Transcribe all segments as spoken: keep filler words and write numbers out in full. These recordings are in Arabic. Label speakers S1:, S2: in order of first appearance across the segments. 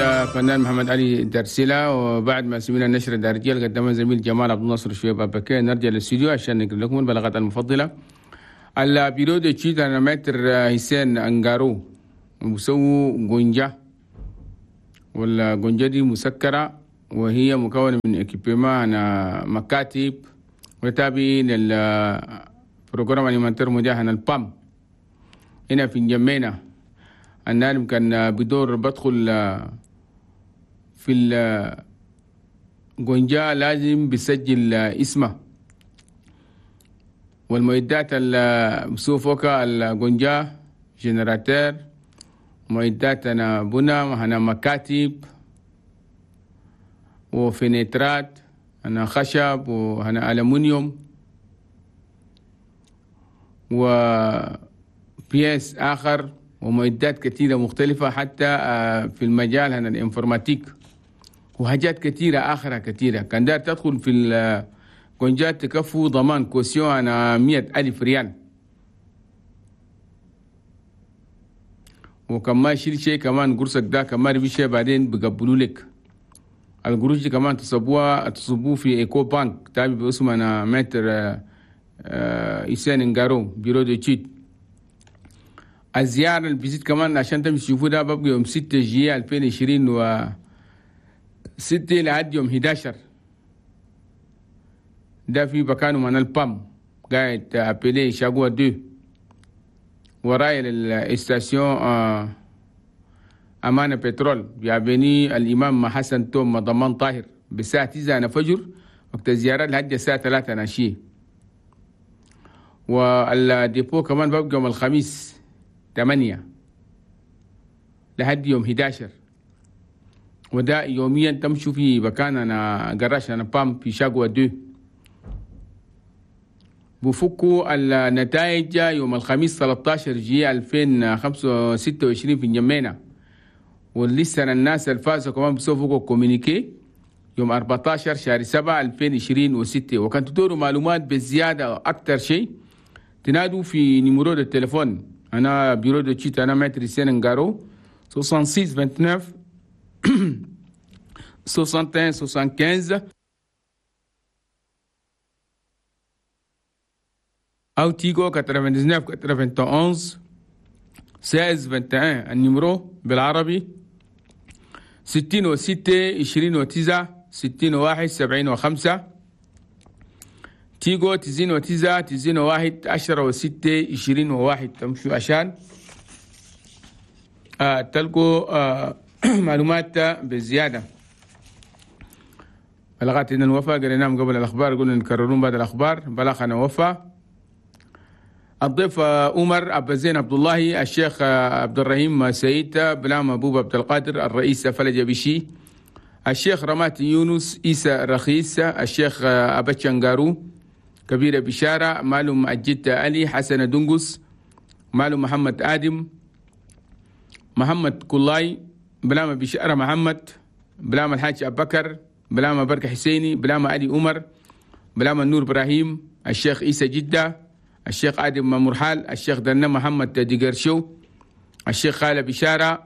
S1: الفنان محمد علي درسلة. وبعد ما سمينا النشرة الدارجية اللي قدمها زميل جمال عبد الناصر شويب أبكي، نرجع للاستوديو عشان نقول لكم البلاغات المفضلة. البيرو دي تشيت أنا متر حسين أنجارو مسوو جونجا، والجونجا دي مسكرة وهي مكونة من إكيبيمان مكاتب وتابعين للبروجرام الإيمانتر مجاهن البام هنا في جمينا. النادم كان بدور بدخل في الجونجا لازم بيسجل اسمه والمعدات اللي فوق الجونجا جنراتير، معدات أنا بنا هنا مكاتب وفينيترات أنا خشب وهنا ألمنيوم وبيس آخر ومعدات كثيرة مختلفة حتى في المجال هنا الانفورماتيك وحاجات كثيرة آخرة كثيرة. كان دار تدخل في الكونجات تكفوا ضمان كوسيون أنا مئة ألف ريال، وكمان شيل شيء كمان قرصك ده كمان في شيء بعدين بيقبلوا لك القروش دي كمان تصبوها تصبوه في ايكو بانك تابع باسمه أنا متر إيسان انجارو بيرو دي تشيت. الزيارة الفيزيت كمان عشان تمشي تشوفوا ده ببقى يوم ستة جي ألفين وعشرين و ستة لحد يوم إحدى عشر. ده في بكانو من البام قاعد أبيلي شاقوة دو وراي الاستاسيون أمانة بترول بيابني الإمام حسن توم ضمان طاهر بساعة تسعة فجر وقت الزيارة لحد الساعة ثلاثة ناشية. والديبو كمان ببقى يوم الخميس ثمانية لحد يوم إحدى عشر، وده يوميا تمشوا في مكان أنا قراش أنا بام في شاقوة دو. بفكوا النتائج يوم الخميس ثلاثة عشر جي ألفين وستة وعشرين في جمينا، ولسه الناس الفازوا كمان بيسوفوا كومينيكي يوم أربعة عشر شهر سبعة ألفين وعشرين وستة. وكان تدوروا معلومات بزيادة أكتر شيء تنادوا في نمرود التليفون. أنا بيرو دو تشيت أنا متر سيننجارو ستة ستة تسعة تسعة ستة واحد ستة خمسة أو تيجو تسعة تسعة تسعة واحد واحد ستة واحد واحد النمرو بالعربي ستين وستة عشرين وتسعة ستين وواحد سبعين وخمسة تيجو تسعين وتسعة تسعين وواحد عشرة وستة عشرين وواحد. تمشوا عشان آه تلقوا آه معلومات بزيادة. بلغت إن الوفاء قريناهم قبل الأخبار قلنا نكررون بعد الأخبار. بلغنا وفاء الضيف عمر عبد الزين عبد الله، الشيخ عبد الرحيم سيد بلام أبوب عبد القادر الرئيس فلج بشي، الشيخ رمات يونس عيسى رخيص، الشيخ أبتشنغارو كبير بشارة، معلوم أجد علي حسن دنقس، معلوم محمد آدم، محمد كلاي بلام بشارة محمد، بلام الحاج أبو بكر، بلام بركة حسيني، بلام علي عمر، بلام النور إبراهيم، الشيخ عيسى جدة، الشيخ آدم مرحال، الشيخ دنا محمد ديقرشو، الشيخ خالد بشارة،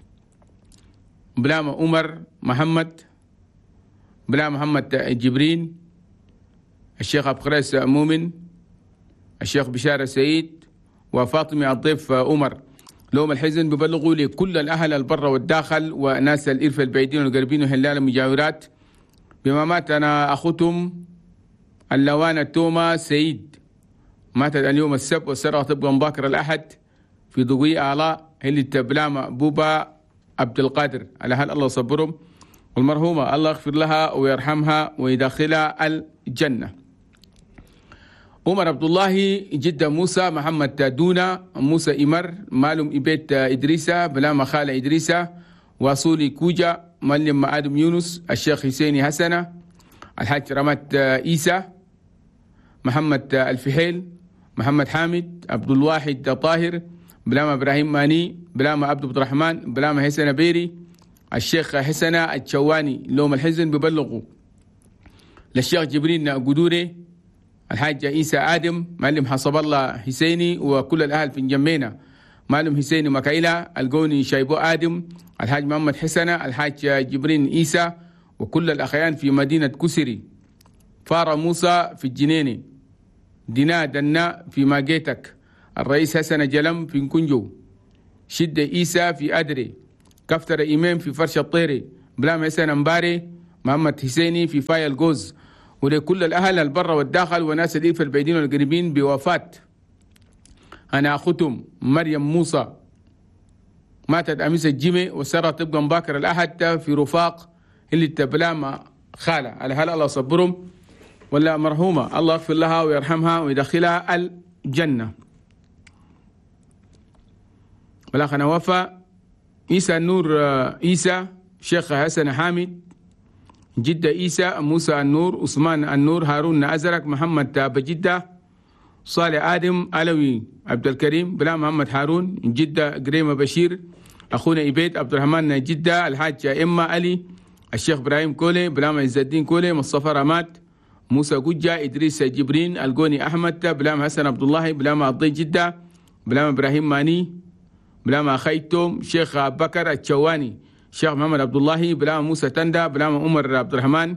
S1: بلام عمر محمد، بلام محمد جبرين، الشيخ أبقريس مؤمن، الشيخ بشارة سعيد، وفاطمة الضيف عمر. لهم الحزن ببلغوا لكل الأهل البر والداخل وناس الإرث البعيدين والقريبين وهلال المجاورات بما مات أنا أخوتهم اللوانة توما سعيد، ماتت اليوم السبت والسرعة تبقى مباكر الأحد في ضوئي آلاء هلي تبلام بوبا عبد القادر. على هل الله صبرهم، والمرحومة الله يغفر لها ويرحمها ويدخلها الجنة. عمر عبد الله جدة موسى محمد دونا موسى إمر معلوم إبيت إدريسة بلام خالة إدريسة واصولي كوجا معلم آدم يونس، الشيخ حسيني حسنة، الحاج رمات إيسى، محمد الفحيل، محمد حامد، عبد الواحد طاهر، بلام إبراهيم ماني، بلام عبد الرحمن، بلام حسن بيري، الشيخ حسن الشواني. لهم الحزن ببلغوا للشيخ جبرين قدوري، الحاج عيسى آدم، معلم حصب الله حسيني، وكل الأهل في جمينا، معلم حسيني مكايلة، القوني شايبو آدم، الحاج محمد حسنة، الحاج جبرين عيسى، وكل الأخيان في مدينة كسري، فارة موسى في الجنيني، دينا دنا في ماجيتك، الرئيس حسن جلم في نكنجو، شدة عيسى في أدري، كفتر إمام في فرش الطيري، بلام حسن أمباري، محمد حسيني في فاي الجوز، ولكل الأهل البر والداخل وناس الإرفة البعيدين والقريبين بوفاة أنا أختم مريم موسى، ماتت أمس الجمعة وسرى تبقى مباكر الأحد في رفاق اللي تبلام خالة، على هلا الله صبرهم ولا مرحومة، الله يغفر لها ويرحمها ويدخلها الجنة. بلاخنا وفى عيسى النور عيسى، شيخ حسن حامد، جدة عيسى، موسى النور، عثمان النور، هارون أزرق، محمد بجدة، صالح آدم، علوي عبد الكريم، بلا محمد هارون، جدة قريمة بشير، أخونا إبيت عبد الرحمن جدة، الحاج إما علي، الشيخ إبراهيم كولي، بلا عز الدين كولي، مصطفى رمات، موسى قجة، إدريس جبرين، القوني أحمد، بلا حسن عبد الله، بلا الضي جدة، بلا إبراهيم ماني، بلا خيتوم، شيخ بكر الشواني، شيخ محمد عبد الله، بلا موسى تندا، بلا عمر عبد الرحمن،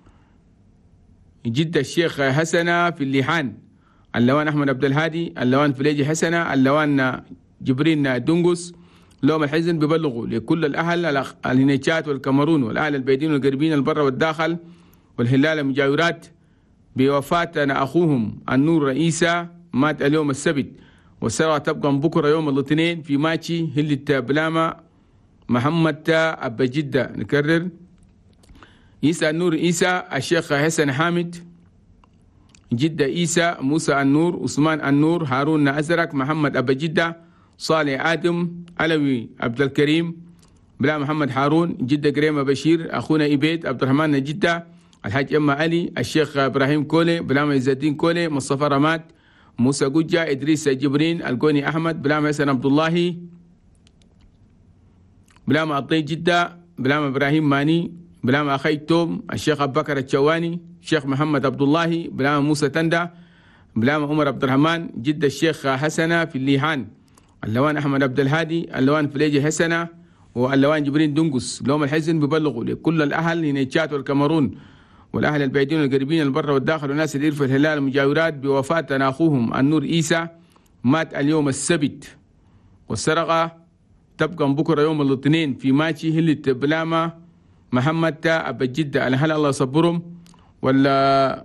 S1: جدة الشيخ حسنة في الليحان، اللوان أحمد عبد الهادي، اللوان فليجي حسنة، اللوان جبرين دنقس، لهم الحزن ببلغوا لكل الأهل الهنيتشات والكاميرون والأهل البعيدين والقريبين البر والداخل والهلال المجاورات بوفاة أخوهم النور عيسى، مات اليوم السبت، والسرعة تبقى بكرة يوم الاثنين في ماتشي هلة بلامة محمد أبا جدة. نكرر، عيسى النور عيسى، الشيخ حسن حامد، جدة عيسى، موسى النور، عثمان النور، هارون أزرق، محمد أبا جدة، صالح آدم، علوي عبد الكريم، بلا محمد هارون، جدة قريمة بشير، أخونا إبيت عبد الرحمن جدة، الحاج إما علي، الشيخ إبراهيم كولي، بلا عز الدين كولي، مصطفى رمات، موسى قجة، إدريس جبرين، القوني أحمد، بلا حسن عبد الله، بلا معطي جدة، بلا إبراهيم ماني، بلا أخي توم، الشيخ أبو بكر الشواني، الشيخ محمد عبد الله، بلا موسى تندا، بلا عمر عبد الرحمن، جدة الشيخ حسنة في الليحان، اللوان أحمد عبد الهادي، اللوان فليجي حسنة، واللوان جبرين دنقس، لهم الحزن ببلغوا لكل الأهل هنيتشات والكاميرون والأهل البعيدين والقريبين البر والداخل والناس اللي في الهلال المجاورات بوفاة أخوهم النور عيسى، مات اليوم السبت، والسرقة تبقى بكرة يوم الاثنين في ماتشي هلة بلامة محمد أبا جدة، على هلا الله يصبرهم ولا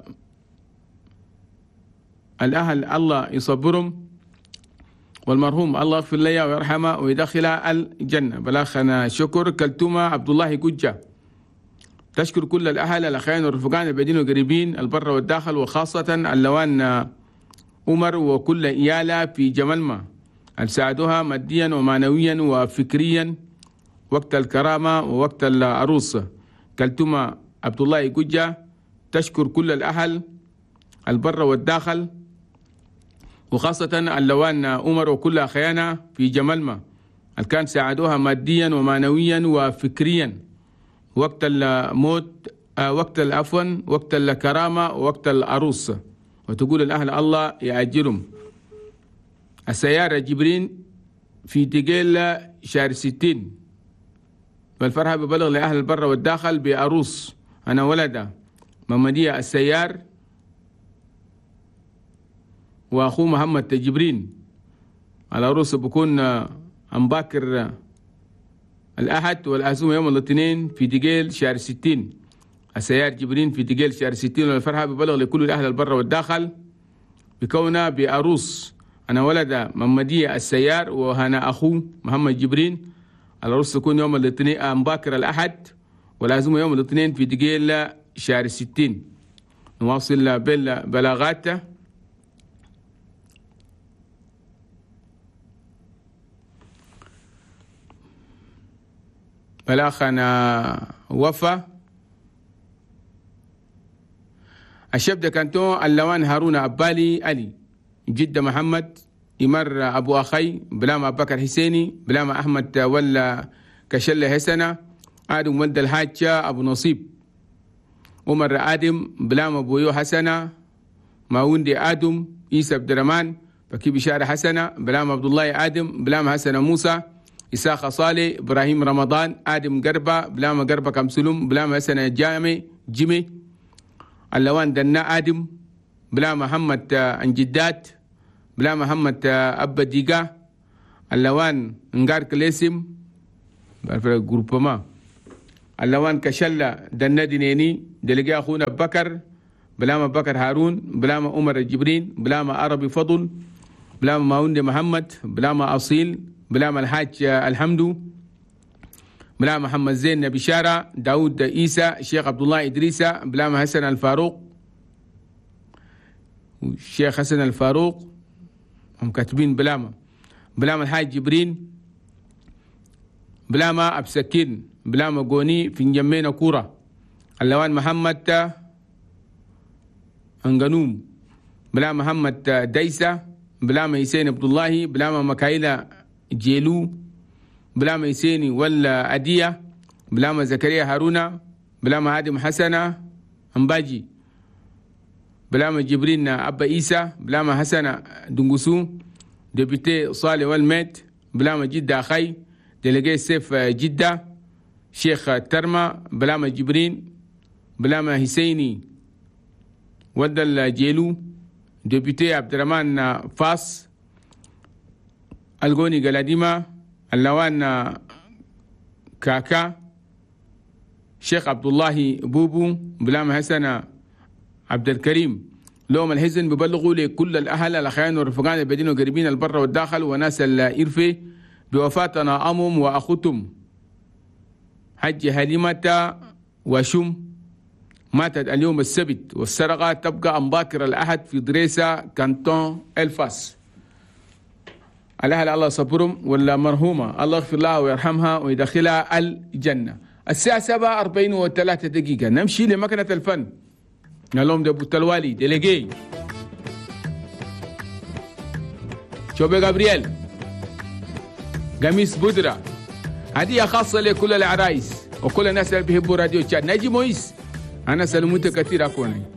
S1: الأهل الله يصبرهم، والمرحوم الله يغفر له ويرحمه ويدخلها الجنة. بلاخنا شكر كلتومة عبد الله قجة، تشكر كل الأهل الأخوان والرفقان البعيدين والقريبين البر والداخل، وخاصة اللوان عمر وكل إيالة في جملمة اللي ساعدوها ماديا ومعنويا وفكريا وقت الكرامة ووقت العروس. كلتومة عبد الله قجة تشكر كل الأهل البر والداخل، وخاصة اللوان عمر وكل أخيانا في جملمة اللي كان ساعدوها ماديا ومعنويا وفكريا وقت الموت، وقت العفو، وقت الكرامة ووقت العروس، وتقول الأهل الله يأجرهم. السيارة جبرين في تقيل شهر ستين، والفرحة ببلغ لأهل البر والداخل بعروس أنا ولدها محمدية السيار وأخوه محمد جبرين. العروس بكون أمباكر الأحد، والعزومة يوم الاثنين في دقيل شهر ستين. السيار جبرين في دقيل شهر ستين، والفرحة ببلغ لكل الأهل البر والداخل بكونها بعروس أنا ولد محمدية السيار وهنا أخوه محمد جبرين. العروس تكون يوم الاثنين أمباكر الأحد، والعزومة يوم الاثنين في دقيل شهر ستين. نواصل بالبلاغات. بلاخنا وفى الشبدة كانتو اللوان هارون أبالي علي، جدة محمد، إمر أبو أخي، بلام أبو بكر حسيني، بلام أحمد ولا كشلة حسنة، آدم ولد الحاجة أبو نصيب، عمر آدم، بلام أبو يو حسنة، ماوندي آدم، عيسى عبد الرحمن، بكي بشارة حسنة، بلام عبد الله آدم، بلام حسنة موسى، إساق صالح، إبراهيم رمضان، آدم قربة، بلام قربة كمسلوم، بلام حسن الجامي جيمي، اللوان دنا آدم، بلام محمد انجدات، بلام محمد أبا ديقا، اللوان نقار كليسم جروبما، اللوان كشلة دنا دينيني، دلقي أخونا بكر، بلام بكر هارون، بلام عمر الجبرين، بلام عربي فضل، بلام ماوند محمد، بلام أصيل، بلام الحاج الحمدو، بلام محمد زين بشارة، داود عيسى، الشيخ عبد الله إدريسة، بلام حسن الفاروق، الشيخ حسن الفاروق هم كاتبين بلام، بلام الحاج جبرين، بلام أبسكين، بلام قوني في نجمينا كورة، اللوان محمد انغنوم، بلام محمد ديسة، بلام حسين عبد الله، بلام مكايلة جيلو، بلام حسيني ولا أدية، بلام زكريا هارونا، بلام آدم حسنة أمباجي، بلام جبرين أبا إيسى، بلام حسنة دنقسو، ديبيتي صالح والميت، بلام جدة أخي، دلقي سيف جدة، شيخ ترما، بلام جبرين، بلام حسيني ود الجيلو، ديبيتي عبد الرحمن فاس، الغوني قلاديما، اللوان كاكا، شيخ عبد الله بوبو، بلام حسن عبد الكريم، لهم الحزن ببلغوا لكل الأهل الأخيان والرفقان البدين وقريبين البر والداخل وناس الإرفة بوفاتنا أمم وأختم حج هليمة وشم، ماتت اليوم السبت، والسرقة تبقى أمباكر الأحد في دريسة كانتون الفاس. الأهل الله صبرهم ولا مرهومة، الله يغفر لها ويرحمها ويدخلها الجنة. الساعة سبعة أربعين وثلاثة دقيقة نمشي لمكنة الفن. نلوم دبو التلوالي ديليجي شوبي غابرييل قميص بودرة، هدية خاصة لكل العرايس وكل الناس اللي بيحبوا راديو تشاد. ناجي مويس أنا سلمت كثير أكوني.